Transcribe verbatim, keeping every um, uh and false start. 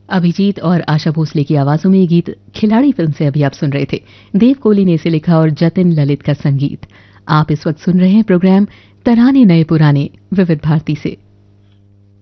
अभिजीत और आशा भोसले की आवाजों में ये गीत खिलाड़ी फिल्म से अभी आप सुन रहे थे। देव कोहली ने इसे लिखा और जतिन ललित का संगीत। आप इस वक्त सुन रहे हैं प्रोग्राम तराने नए पुराने विविध भारती से।